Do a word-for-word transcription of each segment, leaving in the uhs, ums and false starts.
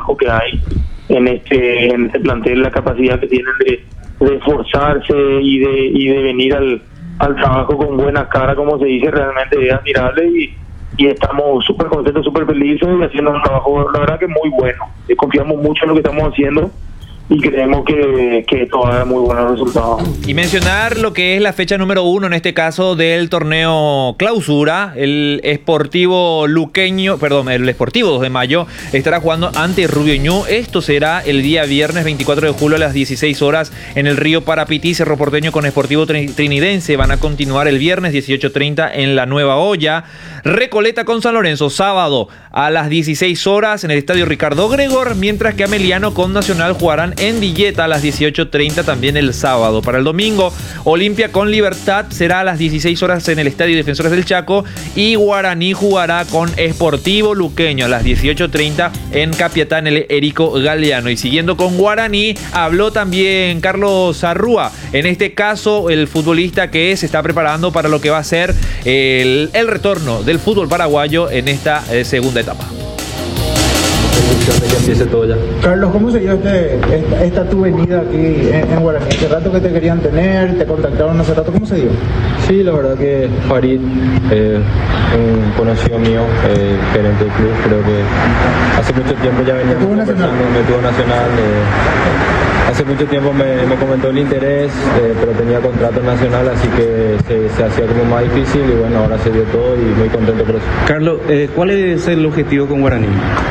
trabajo que hay en este en este plantel, la capacidad que tienen de, de esforzarse y de y de venir al, al trabajo con buena cara, como se dice, realmente es admirable y, y estamos súper contentos, súper felices y haciendo un trabajo, la verdad que muy bueno. Eh, confiamos mucho en lo que estamos haciendo y creemos que, que esto va a dar muy buenos resultados. Y mencionar lo que es la fecha número uno, en este caso, del torneo Clausura. El Sportivo Luqueño, perdón, el Sportivo dos de mayo estará jugando ante Rubio Ñu. Esto será el día viernes veinticuatro de julio a las dieciséis horas en el Río Parapití. Cerro Porteño con Sportivo Trinidense van a continuar el viernes dieciocho treinta en la Nueva Olla. Recoleta con San Lorenzo, sábado a las dieciséis horas en el Estadio Ricardo Gregor, mientras que Ameliano con Nacional jugarán en Villeta a las dieciocho treinta también el sábado. Para el domingo, Olimpia con Libertad será a las dieciséis horas en el Estadio Defensores del Chaco y Guaraní jugará con Sportivo Luqueño a las dieciocho treinta en Capiatá en el Érico Galeano. Y siguiendo con Guaraní, habló también Carlos Arrúa, en este caso el futbolista que se está preparando para lo que va a ser el, el retorno del fútbol paraguayo en esta eh, segunda etapa. De que empiece todo ya. Carlos, ¿cómo se dio este, esta, esta tu venida aquí en, en Guaraní? ¿Hace rato que te querían tener? ¿Te contactaron hace rato? ¿Cómo se dio? Sí, la verdad que Farid, eh, un conocido mío, eh, gerente del club, creo que hace mucho tiempo ya venía conversando, me tuvo Nacional. Eh, hace mucho tiempo me, me comentó el interés, eh, pero tenía contrato nacional, así que se, se hacía como más difícil y bueno, ahora se dio todo y muy contento por eso. Carlos, eh, ¿cuál es el objetivo con Guaraní?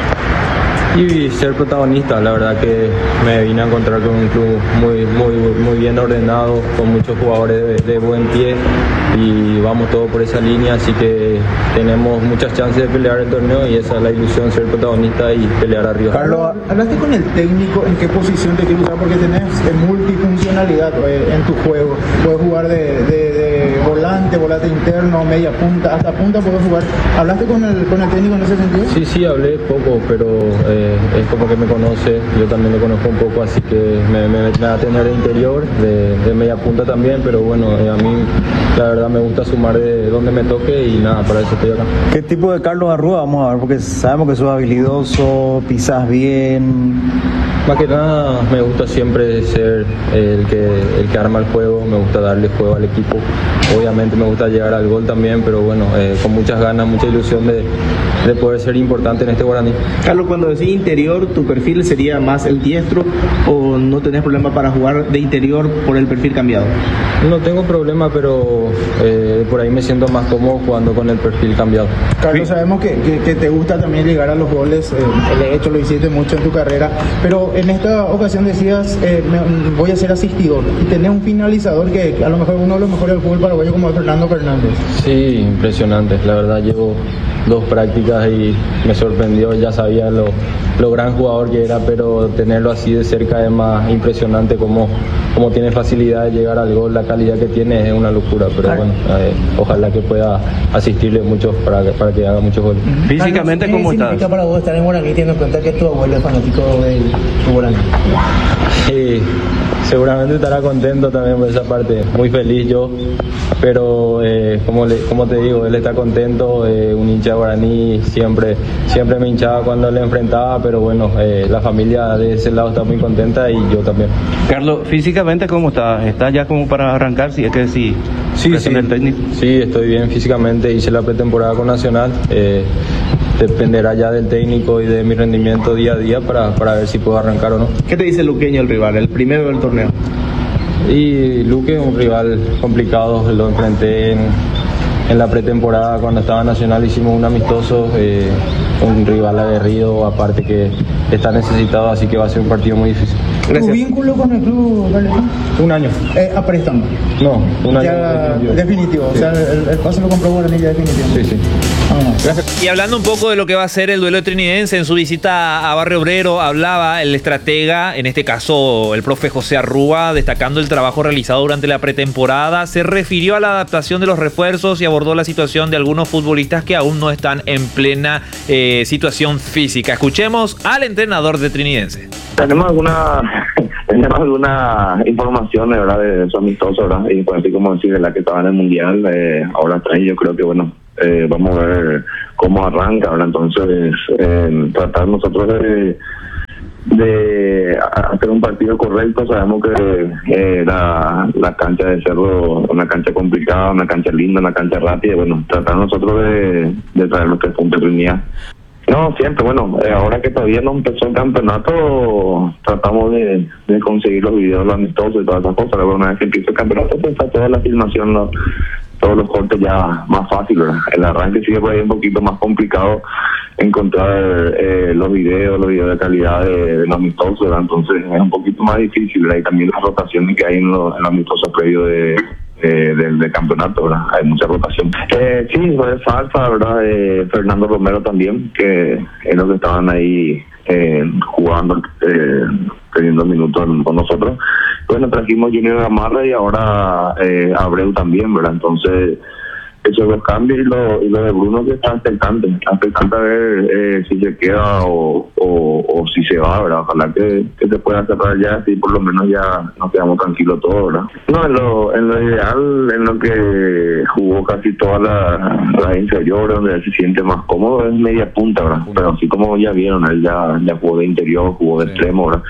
Y ser protagonista, la verdad que me vine a encontrar con un club muy muy muy bien ordenado, con muchos jugadores de, de buen pie y vamos todos por esa línea, así que tenemos muchas chances de pelear el torneo y esa es la ilusión, ser protagonista y pelear arriba. Carlos, ¿hablaste con el técnico en qué posición te quieres usar? Porque tenés multifuncionalidad en tu juego, puedes jugar de, de, de volante, volante interno, media punta, hasta punta puedes jugar. ¿Hablaste con el, con el técnico en ese sentido? Sí, sí, hablé poco, pero eh, es como que me conoce, yo también lo conozco un poco, así que me, me, me va a tener de interior, de, de media punta también, pero bueno, eh, a mí la verdad me gusta sumar de donde me toque y nada, para eso estoy acá. ¿Qué tipo de Carlos Arrúa vamos a ver? Porque sabemos que sos habilidoso, pisás bien. Más que nada me gusta siempre ser el que, el que arma el juego, me gusta darle juego al equipo, obviamente me gusta llegar al gol también, pero bueno, eh, con muchas ganas, mucha ilusión de, de poder ser importante en este Guaraní. Carlos, cuando decís interior, ¿tu perfil sería más el diestro o no tenés problema para jugar de interior por el perfil cambiado? No tengo problema, pero eh, por ahí me siento más cómodo jugando con el perfil cambiado. Carlos, sabemos que, que, que te gusta también llegar a los goles, eh, de hecho lo hiciste mucho en tu carrera, pero en esta ocasión decías, eh, me, voy a ser asistidor, y tenés un finalizador que a lo mejor uno de los mejores del fútbol paraguayo como Fernando Fernández. Sí, impresionante, la verdad llevo dos prácticas y me sorprendió, ya sabía lo, lo gran jugador que era, pero tenerlo así de cerca es más impresionante, como, como tiene facilidad de llegar al gol, la calidad que tiene es una locura, pero bueno, eh, ojalá que pueda asistirle mucho para, para que haga muchos goles. Físicamente, ¿cómo estás? ¿Qué significa para vos estar en Guaraní teniendo en cuenta que tu abuelo es fanático del Guaraní? Sí, seguramente estará contento también por esa parte, muy feliz yo, pero eh, como, le, como te digo, él está contento, eh, un hincha de Guaraní siempre, siempre me hinchaba cuando le enfrentaba, pero bueno, eh, la familia de ese lado está muy contenta y yo también. Carlos, físicamente, ¿cómo estás? ¿Estás ya como para arrancar? Si es que sí, sí, sí, el técnico. Sí, estoy bien físicamente, hice la pretemporada con Nacional, eh, dependerá ya del técnico y de mi rendimiento día a día para, para ver si puedo arrancar o no. ¿Qué te dice el luqueño, el rival, el primero del torneo? Y Luque es un rival complicado, lo enfrenté en, en la pretemporada cuando estaba Nacional, hicimos un amistoso, eh, un rival aguerrido, aparte que está necesitado, así que va a ser un partido muy difícil. ¿Tu vínculo con el club, Carleton? Un año. Eh, ¿A préstamo? No, un año. Ya definitivo, definitivo. Sí. O sea, el, el pase lo compró Guaraní ya definitivo. Sí, sí. Vámonos. Gracias. Y hablando un poco de lo que va a ser el duelo trinidense, en su visita a Barrio Obrero hablaba el estratega, en este caso el profe José Arrúa, destacando el trabajo realizado durante la pretemporada. Se refirió a la adaptación de los refuerzos y abordó la situación de algunos futbolistas que aún no están en plena eh, situación física. Escuchemos al entrenador de Trinidense. Tenemos alguna tenemos alguna información, de verdad, de su amistoso, ¿verdad? Y pues así como decir, de la que estaba en el mundial, eh, ahora está ahí, yo creo que bueno, eh, vamos a ver cómo arranca, ¿verdad? Entonces, eh, tratar nosotros de, de hacer un partido correcto. Sabemos que eh, la, la cancha de Cerro es una cancha complicada, una cancha linda, una cancha rápida, y bueno, tratar nosotros de, de traer los tres puntos de unidad. No, siempre, bueno, eh, ahora que todavía no empezó el campeonato, tratamos de, de conseguir los videos, los amistosos y todas esas cosas. Luego, una vez que empieza el campeonato, pues está toda la filmación, ¿no? Todos los cortes ya más fácil, ¿verdad? El arranque sigue por ahí un poquito más complicado encontrar eh, los videos, los videos de calidad de, de los amistosos, ¿verdad? Entonces es un poquito más difícil, ¿verdad? Y también las rotaciones que hay en los, en los amistosos previos de, de, del de campeonato, ¿verdad? Hay mucha rotación. Eh, sí, fue falsa, ¿verdad? Eh, Fernando Romero también, que es los que estaban ahí eh, jugando, eh, teniendo minutos con nosotros. Bueno, trajimos Junior Gamarra y ahora eh, Abreu también, ¿verdad? Entonces, esos dos cambios y lo, y lo de Bruno, que está expectante, está expectante a ver eh, si se queda o, o, o si se va, ¿verdad? Ojalá que, que se pueda cerrar ya, así por lo menos ya nos quedamos tranquilos todos, ¿verdad? No, en lo, en lo ideal, en lo que jugó casi todas las la inferiores, donde él se siente más cómodo, es media punta, ¿verdad? Pero así como ya vieron, él ya, ya jugó de interior, jugó de extremo, ¿verdad?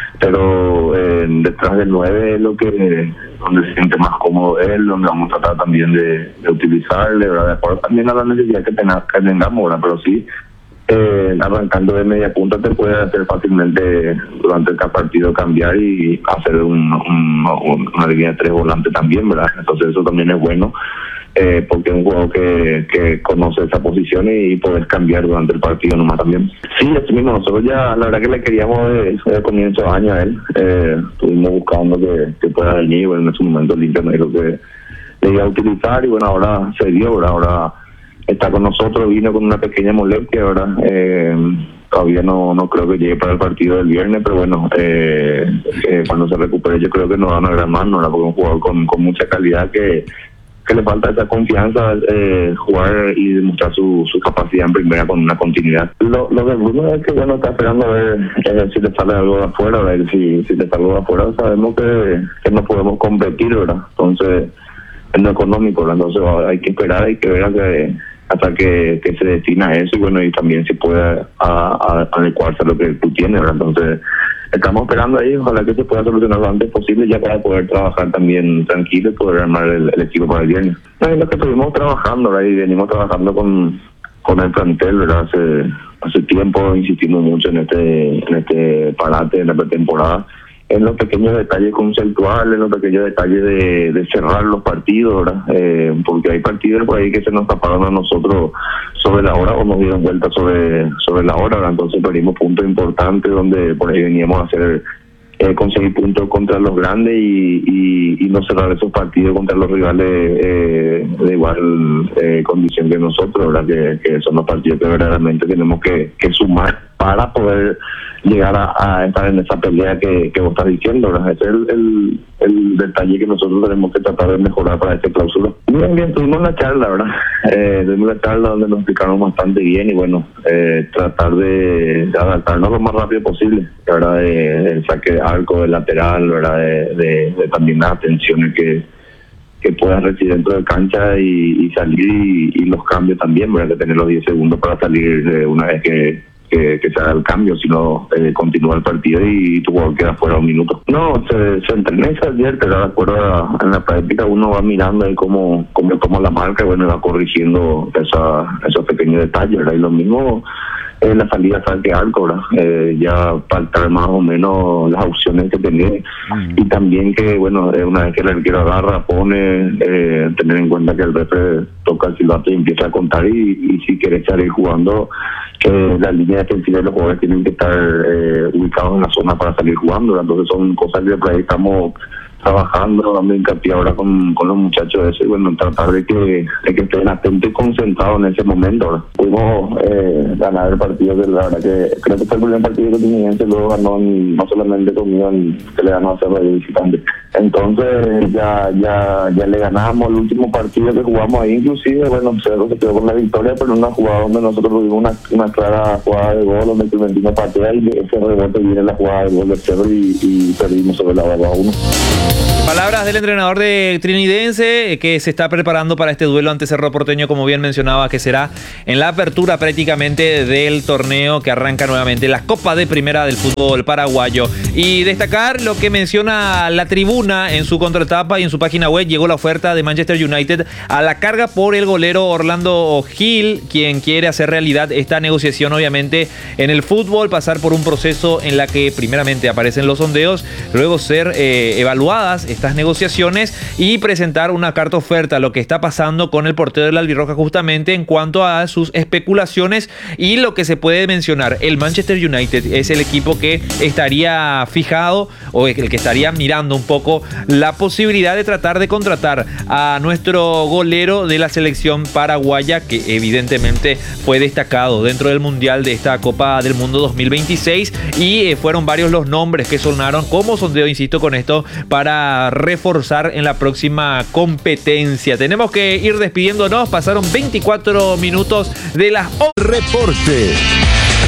Pero eh, detrás del nueve es lo que donde se siente más cómodo él, donde vamos a tratar también de, de utilizarle, ¿verdad? De acuerdo también a la necesidad que, tenga, que tengamos, ¿verdad? Pero sí, eh, arrancando de media punta te puede hacer fácilmente durante el partido cambiar y hacer un, un, un, una línea de tres volantes también, ¿verdad? Entonces eso también es bueno. Eh, porque es un juego que, que conoce esa posición y, y poder cambiar durante el partido nomás también. Sí, así mismo, nosotros ya, la verdad que le queríamos desde el comienzo de año a él, eh, estuvimos buscando que, que pueda venir, bueno, en ese momento el Inter me dijo que le iba a utilizar y bueno, ahora se dio, ¿verdad? Ahora está con nosotros, vino con una pequeña molestia, ¿verdad? Eh, todavía no no creo que llegue para el partido del viernes, pero bueno, eh, eh, cuando se recupere yo creo que nos va a una gran mano, ¿verdad? Porque es un jugador con, con mucha calidad que que le falta esa confianza, eh, jugar y demostrar su, su capacidad en primera con una continuidad. Lo, lo de Bruno es que, bueno, está esperando a ver eh, si le sale algo de afuera, a ver si, si le sale algo de afuera. Sabemos que, que no podemos competir, ¿verdad? Entonces, en lo económico, ¿verdad? Entonces hay que esperar, hay que ver a que, hasta que, que se defina eso y, bueno, y también si puede a, a, adecuarse a lo que tú tienes, ¿verdad? Entonces, estamos esperando ahí, ojalá que se pueda solucionar lo antes posible ya para poder trabajar también tranquilo y poder armar el, el equipo para el viernes. Es lo que estuvimos trabajando, ¿verdad? Y venimos trabajando con, con el plantel, ¿verdad? Hace, hace tiempo insistimos mucho en este, en este parate de la pretemporada, en los pequeños detalles conceptuales, en los pequeños detalles de, de cerrar los partidos, ¿verdad? Eh, porque hay partidos por ahí que se nos taparon a nosotros sobre la hora o nos dieron vuelta sobre sobre la hora, ¿verdad? Entonces perdimos puntos importantes donde por ahí veníamos a hacer eh, conseguir puntos contra los grandes y, y, y no cerrar esos partidos contra los rivales eh, de igual eh, condición que nosotros, ¿verdad? Que, que son los partidos que verdaderamente tenemos que, que sumar para poder llegar a, a estar en esa pelea que, que vos estás diciendo, ¿verdad? Ese es el, el, el detalle que nosotros tenemos que tratar de mejorar para esta clausura. Bien, bien, tuvimos la charla, ¿verdad? Eh, tuvimos la charla donde nos explicaron bastante bien y bueno, eh, tratar de, de adaptarnos lo más rápido posible, ¿verdad? De, el saque de arco, de lateral, ¿verdad? De, de, de también las atenciones que que puedas recibir dentro de cancha y, y salir y, y los cambios también, ¿verdad? Que tener los diez segundos para salir eh, una vez que Que, que se haga el cambio, sino eh, continúa el partido y tu jugador queda fuera un minuto. No, se, se entrena y se advierte, de acuerdo a, en la práctica uno va mirando ahí cómo, cómo toma la marca y bueno, va corrigiendo esa, esos pequeños detalles, ¿verdad? Y lo mismo en eh, la salida saque arco, ¿verdad? Eh, ya faltar más o menos las opciones que tiene y también que, bueno, eh, una vez que el arquero agarra, pone, eh, tener en cuenta que el referee toca el silbato y empieza a contar y, y si quiere salir jugando, que la línea defensiva de los jugadores tienen que estar eh, ubicados en la zona para salir jugando, ¿verdad? Entonces son cosas que por ahí estamos trabajando, dando hincapié ahora con, con los muchachos de eso y bueno, tratar de que, de que estén atentos y concentrados en ese momento, ¿verdad? Pudimos eh, ganar el partido, que la verdad que creo que fue el primer partido que Tiniense luego ganó, no solamente conmigo, que le ganó a Cerro de visitante. entonces ya ya ya le ganamos el último partido que jugamos ahí, inclusive, bueno, Cerro se quedó con la victoria, pero en una jugada donde nosotros tuvimos una, una clara jugada de gol, donde Clementino patea y ese rebote viene la jugada de gol de Cerro y, y perdimos sobre la barra uno. Palabras del entrenador de Trinidense, que se está preparando para este duelo ante Cerro Porteño, como bien mencionaba, que será en la apertura prácticamente del torneo que arranca nuevamente la Copa de Primera del fútbol paraguayo. Y destacar lo que menciona la tribuna en su contratapa y en su página web. Llegó la oferta de Manchester United a la carga por el golero Orlando Gil, quien quiere hacer realidad esta negociación, obviamente, en el fútbol, pasar por un proceso en la que primeramente aparecen los sondeos, luego ser eh, evaluadas estas negociaciones y presentar una carta oferta, lo que está pasando con el portero de la Albirroja justamente en cuanto a sus especulaciones. Y lo que se puede mencionar, el Manchester United es el equipo que estaría fijado o el que estaría mirando un poco la posibilidad de tratar de contratar a nuestro golero de la selección paraguaya, que evidentemente fue destacado dentro del Mundial de esta Copa del Mundo dos mil veintiséis, y eh, fueron varios los nombres que sonaron como sondeo, insisto, con esto para reforzar en la próxima competencia. Tenemos que ir despidiéndonos, pasaron veinticuatro minutos de las... Reporte